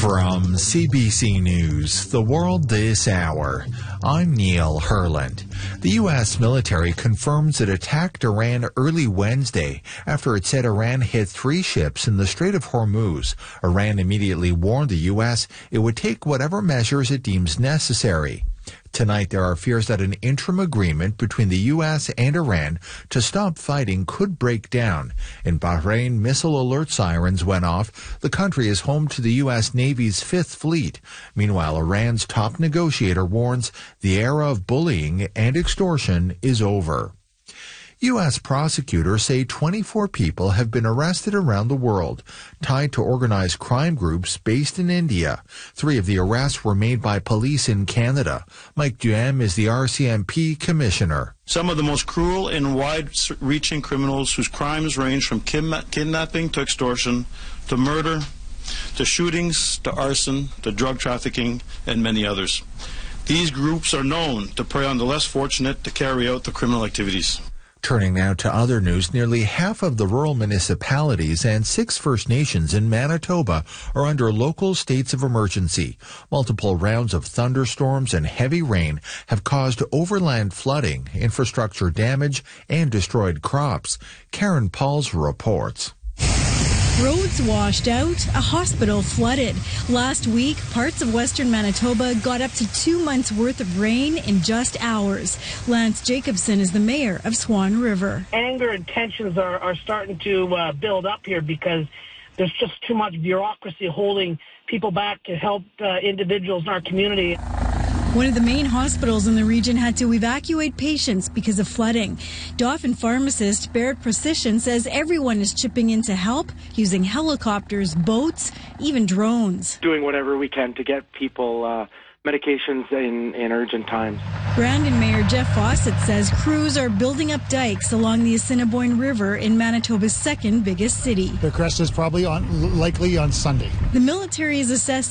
From CBC News, The World This Hour, I'm Neil Herland. The U.S. military confirms it attacked Iran early Wednesday after it said Iran hit 3 ships in the Strait of Hormuz. Iran immediately warned the U.S. it would take whatever measures it deems necessary. Tonight, there are fears that an interim agreement between the U.S. and Iran to stop fighting could break down. In Bahrain, missile alert sirens went off. The country is home to the U.S. Navy's 5th Fleet. Meanwhile, Iran's top negotiator warns the era of bullying and extortion is over. U.S. prosecutors say 24 people have been arrested around the world, tied to organized crime groups based in India. 3 of the arrests were made by police in Canada. Mike Duham is the RCMP commissioner. Some of the most cruel and wide-reaching criminals whose crimes range from kidnapping to extortion to murder to shootings to arson to drug trafficking and many others. These groups are known to prey on the less fortunate to carry out the criminal activities. Turning now to other news, nearly half of the rural municipalities and 6 First Nations in Manitoba are under local states of emergency. Multiple rounds of thunderstorms and heavy rain have caused overland flooding, infrastructure damage, and destroyed crops. Karen Pauls reports. Roads washed out, a hospital flooded. Last week, parts of western Manitoba got up to 2 months' worth of rain in just hours. Lance Jacobson is the mayor of Swan River. Anger and tensions are starting to build up here because there's just too much bureaucracy holding people back to help individuals in our community. One of the main hospitals in the region had to evacuate patients because of flooding. Dauphin pharmacist Barrett Precision says everyone is chipping in to help, using helicopters, boats, even drones. Doing whatever we can to get people medications in urgent times. Brandon Mayor Jeff Fawcett says crews are building up dikes along the Assiniboine River in Manitoba's 2nd biggest city. The crest is probably likely on Sunday. The military is assessing